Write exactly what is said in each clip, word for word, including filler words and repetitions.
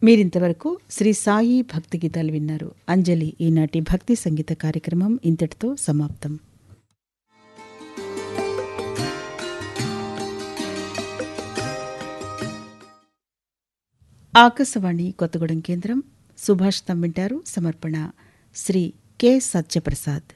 మీరింతవరకు శ్రీ సాయి భక్తి గీతాలు విన్నారు. అంజలి ఈనాటి భక్తి సంగీత కార్యక్రమం ఇంతటితో సమాప్తం. ఆకాశవాణి కొత్తగూడెం కేంద్రం. సుభాషితం వింటారు. సమర్పణ శ్రీ కె సత్యప్రసాద్.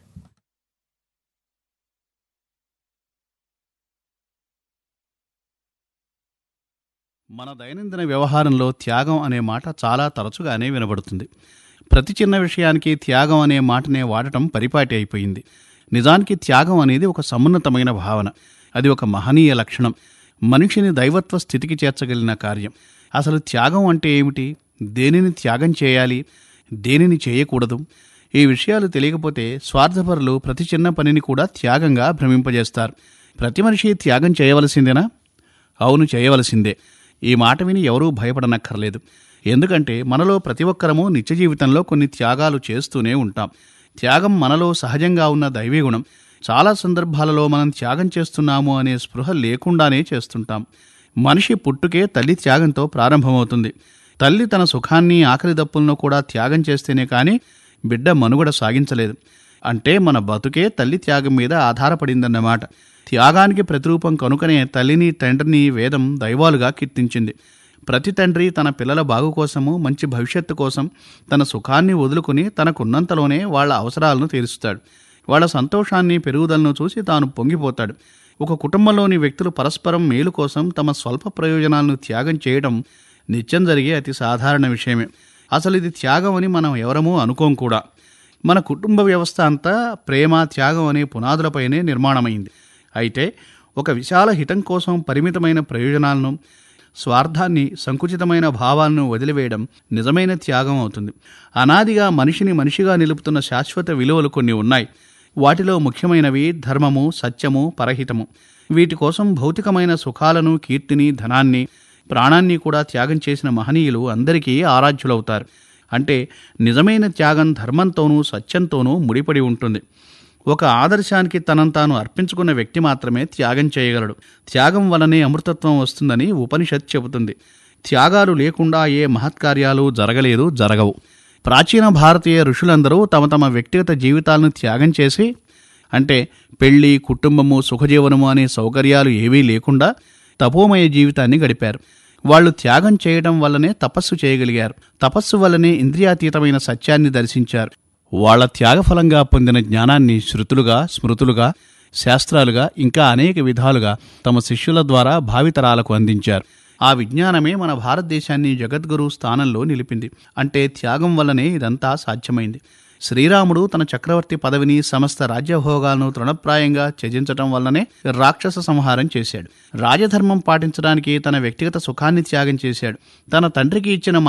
మన దైనందిన వ్యవహారంలో త్యాగం అనే మాట చాలా తరచుగానే వినబడుతుంది. ప్రతి చిన్న విషయానికి త్యాగం అనే మాటనే వాడటం పరిపాటి అయిపోయింది. నిజానికి త్యాగం అనేది ఒక సమున్నతమైన భావన. అది ఒక మహనీయ లక్షణం, మనిషిని దైవత్వ స్థితికి చేర్చగలిగిన కార్యం. అసలు త్యాగం అంటే ఏమిటి? దేనిని త్యాగం చేయాలి, దేనిని చేయకూడదు? ఈ విషయాలు తెలియకపోతే స్వార్థపరులు ప్రతి చిన్న పనిని కూడా త్యాగంగా భ్రమింపజేస్తారు. ప్రతి మనిషి త్యాగం చేయవలసిందేనా? అవును, చేయవలసిందే. ఈ మాట విని ఎవరూ భయపడనక్కర్లేదు. ఎందుకంటే మనలో ప్రతి ఒక్కరము నిత్య జీవితంలో కొన్ని త్యాగాలు చేస్తూనే ఉంటాం. త్యాగం మనలో సహజంగా ఉన్న దైవీ గుణం. చాలా సందర్భాలలో మనం త్యాగం చేస్తున్నాము అనే స్పృహ లేకుండానే చేస్తుంటాం. మనిషి పుట్టుకే తల్లి త్యాగంతో ప్రారంభమవుతుంది. తల్లి తన సుఖాన్ని, ఆకలి దప్పులను కూడా త్యాగం చేస్తేనే కానీ బిడ్డ మనుగడ సాగించలేదు. అంటే మన బతుకే తల్లి త్యాగం మీద ఆధారపడిందన్నమాట. త్యాగానికి ప్రతిరూపం కనుకనే తల్లిని, తండ్రిని వేదం దైవాలుగా కీర్తించింది. ప్రతి తండ్రి తన పిల్లల బాగు కోసము, మంచి భవిష్యత్తు కోసం తన సుఖాన్ని వదులుకుని తనకున్నంతలోనే వాళ్ల అవసరాలను తీరుస్తాడు. వాళ్ల సంతోషాన్ని, పెరుగుదలను చూసి తాను పొంగిపోతాడు. ఒక కుటుంబంలోని వ్యక్తులు పరస్పరం మేలు కోసం తమ స్వల్ప ప్రయోజనాలను త్యాగం చేయడం నిత్యం జరిగే అతి సాధారణ విషయమే. అసలు ఇది త్యాగం అని మనం ఎవరమూ అనుకోం కూడా. మన కుటుంబ వ్యవస్థ అంతా ప్రేమ, త్యాగం అనే పునాదులపైనే నిర్మాణమైంది. అయితే ఒక విశాల హితం కోసం పరిమితమైన ప్రయోజనాలను, స్వార్థాన్ని, సంకుచితమైన భావాలను వదిలివేయడం నిజమైన త్యాగం అవుతుంది. అనాదిగా మనిషిని మనిషిగా నిలుపుతున్న శాశ్వత విలువలు కొన్ని ఉన్నాయి. వాటిలో ముఖ్యమైనవి ధర్మము, సత్యము, పరహితము. వీటి కోసం భౌతికమైన సుఖాలను, కీర్తిని, ధనాన్ని, ప్రాణాన్ని కూడా త్యాగం చేసిన మహనీయులు అందరికీ ఆరాధ్యులవుతారు. అంటే నిజమైన త్యాగం ధర్మంతోనూ, సత్యంతోనూ ముడిపడి ఉంటుంది. ఒక ఆదర్శానికి తనను తాను అర్పించుకున్న వ్యక్తి మాత్రమే త్యాగం చేయగలడు. త్యాగం వలనే అమృతత్వం వస్తుందని ఉపనిషత్ చెబుతుంది. త్యాగాలు లేకుండా ఏ మహత్కార్యాలు జరగలేదు, జరగవు. ప్రాచీన భారతీయ ఋషులందరూ తమ తమ వ్యక్తిగత జీవితాలను త్యాగం చేసి, అంటే పెళ్లి, కుటుంబము, సుఖజీవనము అనే సౌకర్యాలు ఏవీ లేకుండా తపోమయ జీవితాన్ని గడిపారు. వాళ్ళు త్యాగం చేయడం వల్లనే తపస్సు చేయగలిగారు. తపస్సు వల్లనే ఇంద్రియాతీతమైన సత్యాన్ని దర్శించారు. వాళ్ల త్యాగఫలంగా పొందిన జ్ఞానాన్ని శృతులుగా, స్మృతులుగా, శాస్త్రాలుగా, ఇంకా అనేక విధాలుగా తమ శిష్యుల ద్వారా భావితరాలకు అందించారు. ఆ విజ్ఞానమే మన భారతదేశాన్ని జగద్గురు స్థానంలో నిలిపింది. అంటే త్యాగం వల్లనే ఇదంతా సాధ్యమైంది. శ్రీరాముడు తన చక్రవర్తి పదవిని, సమస్త రాజ్యభోగాలను తృణప్రాయంగా త్యజించటం వల్లనే రాక్షస సంహారం చేశాడు. రాజధర్మం పాటించడానికి తన వ్యక్తిగత సుఖాన్ని త్యాగం చేశాడు. తన తండ్రికి ఇచ్చిన